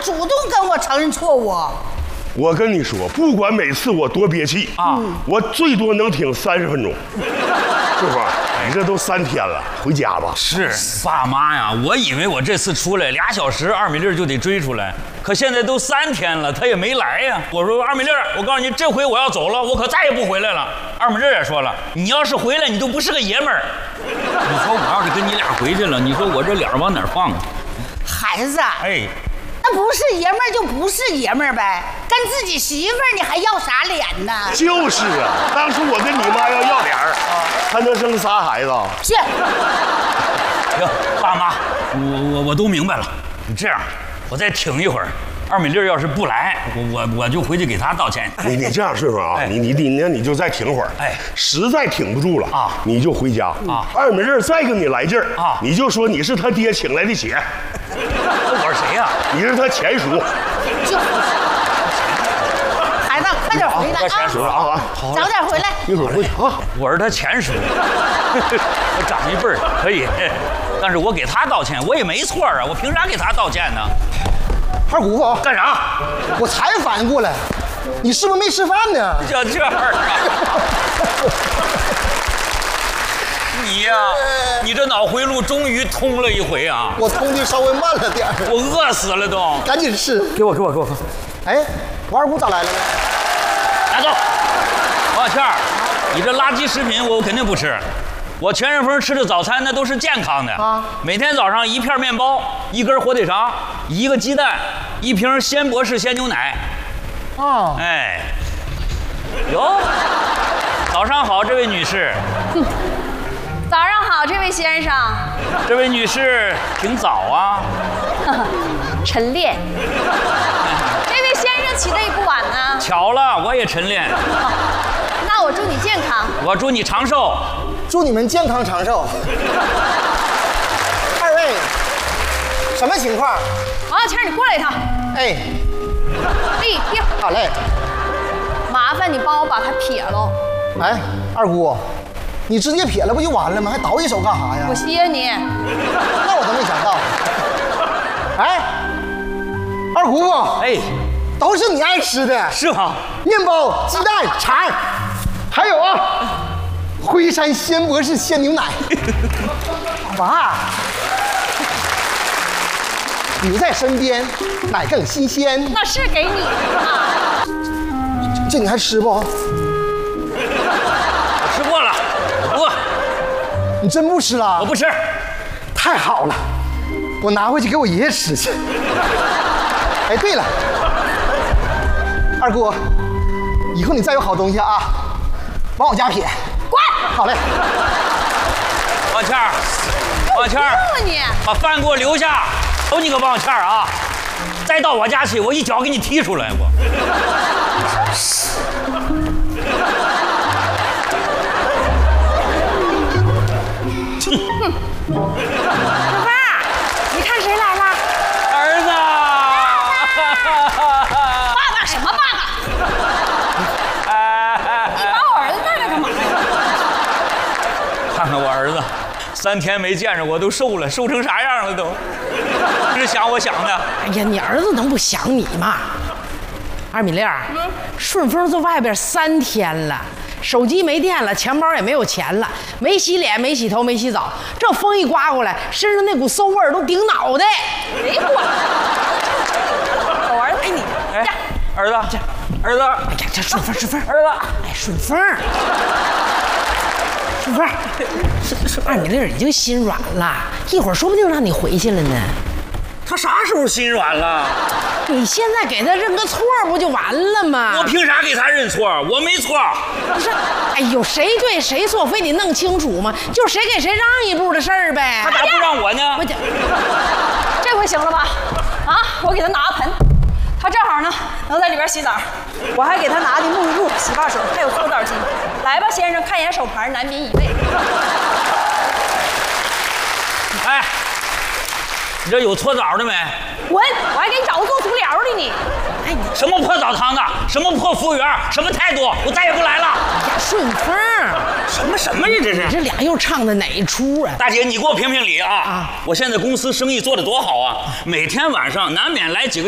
主动跟我承认错误。 我跟你说，不管每次我多憋气啊，我最多能挺30分钟。这会儿你这都3天了，回家吧。 是爸妈呀，我以为我这次出来2小时，二米粒就得追出来，可现在都3天了，他也没来呀。我说二米粒，我告诉你，这回我要走了，我可再也不回来了。二米粒也说了，你要是回来，你都不是个爷们儿。你说我要是跟你俩回去了，你说我这脸往哪儿放？ 孩子， 哎。 那不是爷们儿就不是爷们儿呗，跟自己媳妇儿你还要啥脸呢？ 就是啊，当初我跟你妈要脸儿，还能生仨孩子？ 是。 行，爸妈，我都明白了。你这样，我再挺一会儿。二米粒要是不来，我就回去给他道歉。 你这样顺顺啊， 哎你就再挺会儿， 哎， 实在挺不住了啊， 你就回家啊。二米粒再跟你来劲儿啊， 你就说你是他爹请来的血。 我是谁呀？ 你是他前叔。 孩子，快点回来前叔啊！ 早点回来。 一会儿回去啊。 我是他前叔，我长一辈儿可以，但是我给他道歉，我也没错啊，我凭啥给他道歉呢？ 二姑父干啥？ 我才反应过来，你是不是没吃饭呢？ 就这样啊！你呀，你这脑回路终于通了一回啊！ 我通的稍微慢了点儿， 我饿死了都。 赶紧吃。 给我。 哎，我二姑咋来了呢？ 拿走。王小倩儿，你这垃圾食品我肯定不吃。我全顺风吃的早餐那都是健康的啊，每天早上1片面包，1根火腿肠，1个鸡蛋，1瓶鲜博士鲜牛奶。 啊， 哎，哟，早上好，这位女士。 早上好，这位先生。 这位女士挺早啊。 晨练。这位先生起得也不晚呢。 巧了，我也晨练。 那我祝你健康。 我祝你长寿。 祝你们健康长寿。二位，什么情况？ 王小倩，你过来一趟。 哎， 立定。 好嘞。 麻烦你帮我把它撇喽。 哎，二姑，你直接撇了不就完了吗？还倒一手干啥呀？ 我歇你。 那我都没想到。哎，二姑父， 哎， 都是你爱吃的， 是吗？ 面包、鸡蛋、肠，还有啊。辉山鲜博士鲜牛奶，娃留在身边，奶更新鲜。 那是给你的嘛。 这你还吃不？ 我吃过了，不饿。 你真不吃了？ 我不吃。 太好了，我拿回去给我爷爷吃去。哎，对了，二姑，以后你再有好东西啊，往我家撇。 滚！ 好嘞。 王倩儿，王倩儿， 你把饭给我留下，有你个王倩儿啊！再到我家去，我一脚给你踢出来！我。 老伴儿，你看谁来了？ 儿子。 爸爸什么爸爸？你把我儿子带来干嘛呀？ 看看我儿子，3天没见着我都瘦了，瘦成啥样了都？是想我想的。 哎呀，你儿子能不想你吗？二米粒儿，顺丰在外边3天了，手机没电了，钱包也没有钱了，没洗脸，没洗头，没洗澡，这风一刮过来，身上那股馊味儿都顶脑袋。 没管。我儿子，哎你， 哎，儿子，儿子， 哎呀，这顺丰， 儿子， 哎，顺丰，二米粒儿已经心软了，一会儿说不定让你回去了呢。 他啥时候心软了？ 你现在给他认个错不就完了吗？ 我凭啥给他认错？我没错。 不是，哎呦，谁对谁错，非得弄清楚吗？就是谁给谁让一步的事儿呗。 他咋不让我呢？ 我讲， 这回行了吧？啊，我给他拿个盆，他正好呢能在里边洗澡，我还给他拿的沐浴露、洗发水，还有搓澡巾。来吧，先生，看一眼手牌，难民一位。 哎，你这有搓澡的没？ 滚！我还给你找个做足疗的呢。 哎，你什么破澡堂子，什么破服务员，什么态度，我再也不来了。 呀，顺丰， 什么呀？这是你这俩又唱的哪一出啊？ 大姐，你给我评评理啊！我现在公司生意做得多好啊，每天晚上难免来几个